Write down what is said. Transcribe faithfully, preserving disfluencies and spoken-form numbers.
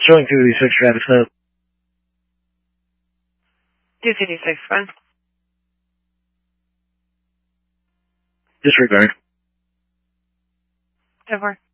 Showing two eighty-six Travis Snow. two fifty-six, friend. Disregard. Over.